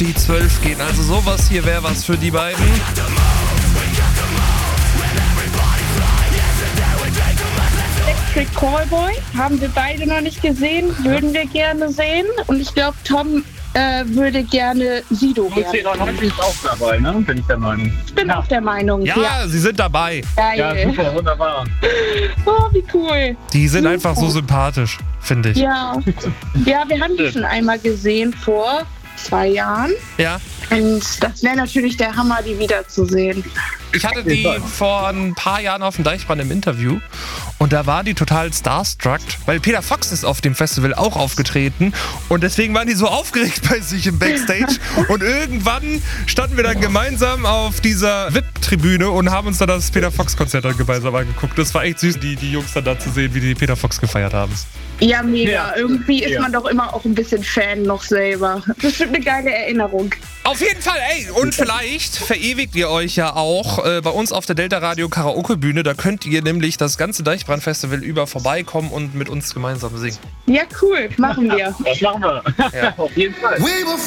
die 12 gehen. Also sowas hier wäre was für die beiden. Electric Callboy haben wir beide noch nicht gesehen, würden wir gerne sehen. Und ich glaube, Tom würde gerne Sido gerne. Ist auch dabei, ne? Bin ich der Meinung. Ich bin auch der Meinung. Ja, sie sind dabei. Geil. Ja, super, wunderbar. Oh, wie cool. Die sind einfach so sympathisch, finde ich. Ja. Ja, wir haben die schon einmal gesehen vor 2 Jahren. Ja. Und das wäre natürlich der Hammer, die wiederzusehen. Ich hatte die vor ein paar Jahren auf dem Deichbrand im Interview und da war die total starstruck, weil Peter Fox ist auf dem Festival auch aufgetreten und deswegen waren die so aufgeregt bei sich im Backstage und irgendwann standen wir dann gemeinsam auf dieser VIP-Tribüne und haben uns dann das Peter Fox-Konzert dann gemeinsam angeguckt. Das war echt süß, die Jungs dann da zu sehen, wie die Peter Fox gefeiert haben. Ja, mega. Ja. Irgendwie ist man doch immer auch ein bisschen Fan noch selber. Bestimmt eine geile Erinnerung. Auf jeden Fall, ey, und vielleicht verewigt ihr euch ja auch bei uns auf der Delta Radio Karaoke Bühne. Da könnt ihr nämlich das ganze Deichbrand-Festival über vorbeikommen und mit uns gemeinsam singen. Ja, cool. Machen wir. Das machen wir. Ja. Auf jeden Fall.